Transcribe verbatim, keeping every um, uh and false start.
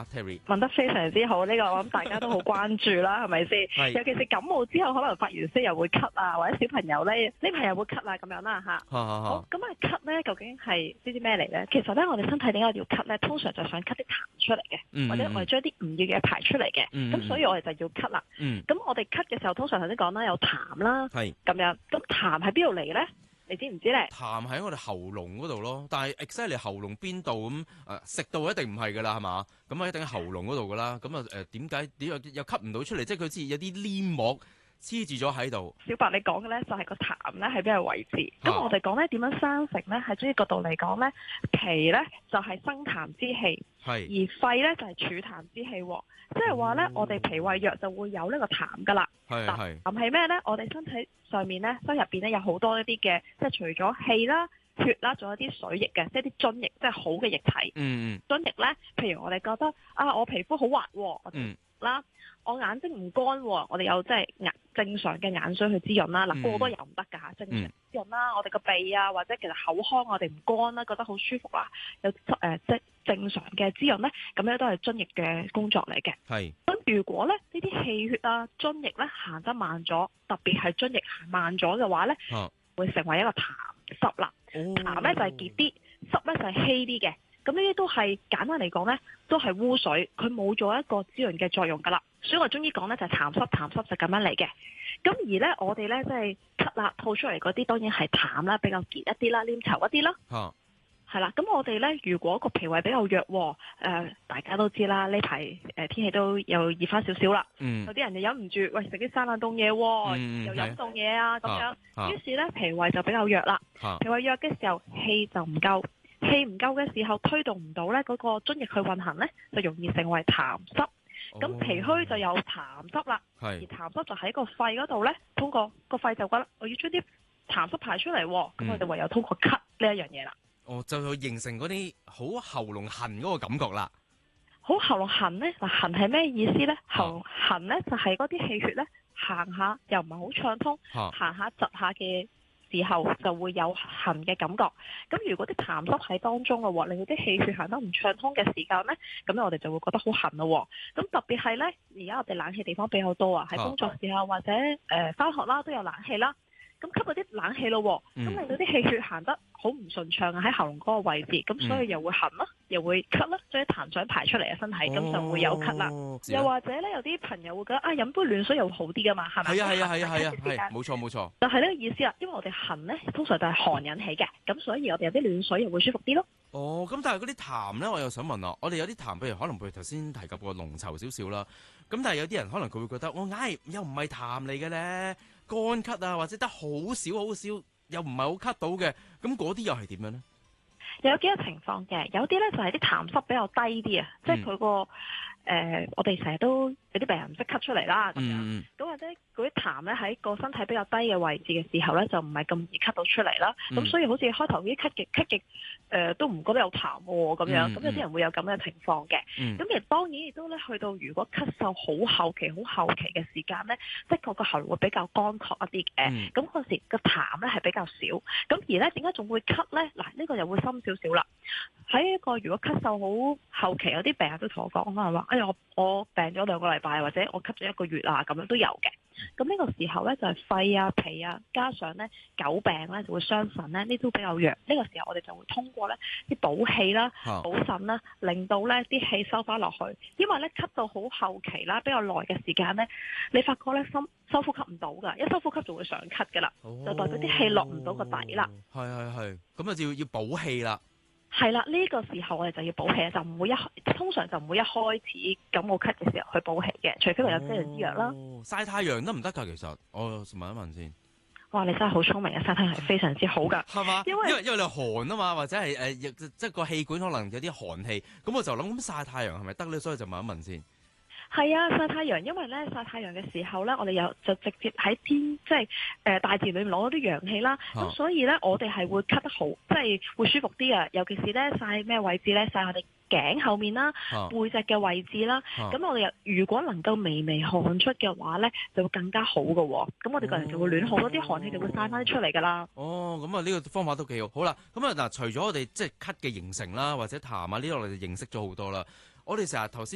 ？Terry 問得非常之好，呢、這個我諗大家都好關注啦，係咪先？尤其是感冒之後，可能發完燒又會咳啊，或者小朋友咧呢排又會咳啊咁樣啦嚇。好，咁啊咳咧，究竟係知啲咩嚟咧？其實咧，我哋身體點解要咳咧？通常就想咳啲痰出嚟嘅， 嗯、 或者我哋將啲唔要嘅嘢排出嚟嘅。咁、嗯、所以我哋就要咳啦。咁、嗯、我哋咳嘅時候，通常頭先講啦，有痰啦，咁樣。咁痰喺邊度嚟咧？你知唔知咧？ 痰喺我哋喉嚨嗰度咯，但係 exactly 喉嚨邊度咁誒食道一定唔係㗎啦，係嘛？咁啊一定喺喉嚨嗰度㗎啦。咁啊誒點解點又又吸唔到出嚟？即係佢好似有啲黏膜黐住咗喺度。小白，你講嘅咧就係個痰咧喺邊個位置？咁、啊、我哋講咧點樣生成咧？喺中醫角度嚟講咧，脾咧就係、是、生痰之氣，而肺咧就係、是、儲痰之氣。即係話咧，我哋脾胃弱就會有呢個痰㗎啦。係係。痰係咩咧？我哋身體上面咧，身入邊咧有好多一啲嘅，即係除咗氣啦、血啦，仲有啲水液嘅，即係啲津液，即係好嘅液體。嗯。津液咧，譬如我哋覺得啊，我皮膚好滑喎。嗯。啦，我眼睛唔乾喎，我哋有即係眼正常嘅眼水去滋潤啦。嗱、嗯，過多油唔得㗎嚇，正常滋潤啦。我哋個鼻啊，或者其實口腔我哋唔乾啦，覺得好舒服啦，有誒、呃、即係正常嘅滋潤咧，咁樣都係津液嘅工作嚟嘅。係。咁如果咧呢啲氣血啊、津液咧行得慢咗，特別係津液行慢咗嘅話咧、啊，會成為一個痰濕啦。痰咧就係結啲，濕咧就係稀啲嘅。咁呢啲都係簡單嚟講咧，都係污水，佢冇咗一個滋潤嘅作用噶啦。所以我中醫講咧就係痰濕，痰濕就咁樣嚟嘅。咁而咧我哋咧即係咳啦吐出嚟嗰啲，當然係痰啦，比較結一啲啦，黏稠一啲啦。啊，係啦。咁我哋咧如果個脾胃比較弱，誒、呃、大家都知啦，呢排誒天氣都又熱翻少少啦。嗯。有啲人就忍唔住，喂食啲生冷凍嘢，嗯、又飲凍嘢啊咁樣。啊、於是咧脾胃就比較弱啦、啊。脾胃弱嘅時候氣就唔夠。氣唔夠嘅時候，推動唔到咧，嗰個津液去運行咧，就容易成為痰濕。咁、哦、脾虛就有痰濕啦，而痰濕就喺個肺嗰度咧，通過個肺就覺得我要將啲痰濕排出嚟，咁、嗯、我哋唯有通過咳呢一樣嘢啦。哦，就會形成嗰啲好喉嚨痕嗰個感覺啦。好喉嚨痕咧，嗱痕係咩意思咧？喉嚨痕咧就係嗰啲氣血咧行下又唔係好暢通，行下窒下嘅時候就會有痕嘅感覺。咁如果啲痰濕喺當中嘅喎，令到啲氣血行得唔暢通嘅時間呢，咁我哋就會覺得好痕咯。咁特別係呢，而家我哋冷氣地方比較多啊，喺工作時候或者誒返學啦都有冷氣啦，咁吸嗰啲冷氣咯，咁令到啲氣血行得好唔順暢啊，喺喉嚨嗰個位置，咁所以又會痕啦，又會咳啦，將啲痰水排出嚟嘅身體，咁、哦、就會有咳啦。又或者咧，有啲朋友會覺得啊，飲杯暖水又好啲噶嘛，係咪？係啊係啊係啊係啊，冇錯冇錯。就係呢個意思啦，因為我哋痕咧，通常就係寒引起嘅，咁所以我哋有啲暖水又會舒服啲咯。哦，咁但係嗰啲痰咧，我又想問啊，我哋有啲痰，譬如可能譬如頭先提及過濃稠少少啦，咁但係有啲人可能佢會覺得我唉又唔係痰嚟嘅咧，乾咳啊，或者得好少好少，又唔係好咳到嘅，咁嗰啲又係點樣咧？有幾個情況嘅，有啲咧就係啲痰濕比較低啲啊，即係佢個誒，我哋成日都有啲病人唔識咳出嚟啦，咁樣，咁、嗯、或者嗰啲痰咧喺個身體比較低嘅位置嘅時候咧，就唔係咁易咳到出嚟啦。咁、嗯、所以好似開頭啲咳極咳極誒，都唔覺得有痰喎，咁樣，咁、嗯、有啲人會有咁嘅情況嘅。咁、嗯、而當然亦都咧去到如果咳嗽好後期、好後期嘅時間咧，的確個喉嚨會比較乾涸一啲嘅。咁嗰時個痰咧係比較少。咁而咧點解仲會咳咧？嗱，呢個又會深少少啦。喺一個如果咳嗽好後期，有啲病人都同我講，可能話：哎呀，我我病咗兩個禮拜，或者我咳咗一個月啊，咁樣都有嘅。咁呢個時候咧就係、是、肺啊、脾啊，加上咧久病咧就會傷腎咧，呢都比較弱。呢、這個時候我哋就會通過咧啲補氣啦、補腎啦，令到咧啲氣收翻落去。因為咧咳到好後期啦，比較耐嘅時間咧，你發覺咧深收呼吸唔到噶，一收呼吸就會上咳噶啦，就代表啲氣落唔到個底啦。係係係，咁啊就要要補氣啦。係啦，呢、這個時候我哋就要補氣，就唔會一通常就唔會一開始感冒咳嘅時候去補氣嘅，除非佢有劑量之藥啦。曬太陽得唔得㗎？其實我問一問先。哇！你真係好聰明啊！曬太陽係非常之好㗎。係嘛？因為因為因為你寒啊嘛，或者係誒、呃、即係個氣管可能有啲寒氣，咁我就諗咁曬太陽係咪得咧？所以就問一問先。係啊，曬太陽，因為咧曬太陽嘅時候咧，我哋有就直接喺天即係誒、呃、大自然裏面攞到啲陽氣啦，咁、啊、所以咧我哋係會咳得好，即係會舒服啲嘅。尤其是咧曬咩位置咧，曬我哋頸後面啦、啊、背脊嘅位置啦，咁、啊、我哋如果能夠微微汗出嘅話咧，就會更加好嘅。咁我哋個人就會暖好多，啲寒氣就會散翻啲出嚟噶啦。哦，咁啊呢個方法都幾好。好啦，咁啊嗱，除咗我哋即係咳嘅形成啦，或者痰啊呢度我哋認識咗好多啦。我哋成日頭先